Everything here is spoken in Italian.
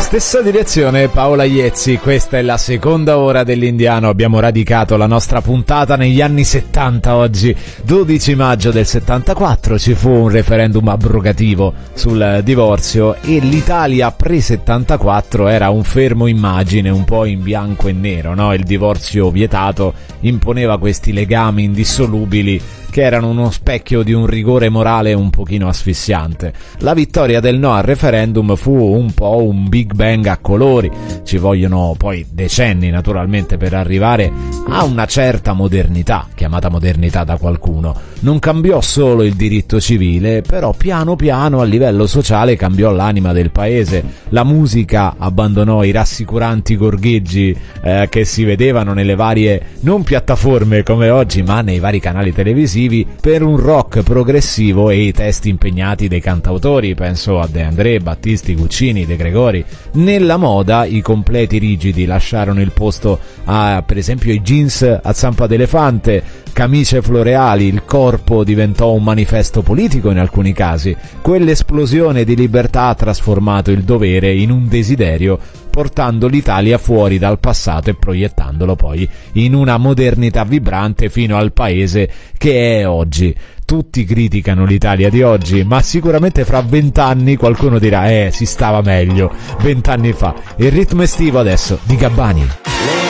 Stessa direzione Paola Iezzi, questa è la seconda ora dell'Indiano, abbiamo radicato la nostra puntata negli anni 70 oggi, 12 maggio del 74 ci fu un referendum abrogativo sul divorzio e l'Italia pre-74 era un fermo immagine un po' in bianco e nero, no? Il divorzio vietato imponeva questi legami indissolubili che erano uno specchio di un rigore morale un pochino asfissiante. La vittoria del no al referendum fu un po' un Big Bang a colori, ci vogliono poi decenni naturalmente per arrivare a una certa modernità, chiamata modernità da qualcuno. Non cambiò solo il diritto civile, però piano piano a livello sociale cambiò l'anima del paese. La musica abbandonò i rassicuranti gorgheggi che si vedevano nelle varie, non piattaforme come oggi, ma nei vari canali televisivi, per un rock progressivo e i testi impegnati dei cantautori, penso a De André, Battisti, Guccini, De Gregori. Nella moda i completi rigidi lasciarono il posto a, per esempio, i jeans a zampa d'elefante, camicie floreali, il corpo diventò un manifesto politico in alcuni casi. Quell'esplosione di libertà ha trasformato il dovere in un desiderio, portando l'Italia fuori dal passato e proiettandolo poi in una modernità vibrante fino al paese che è oggi. Tutti criticano l'Italia di oggi, ma sicuramente fra 20 anni qualcuno dirà si stava meglio 20 anni fa. Il ritmo estivo adesso di Gabbani.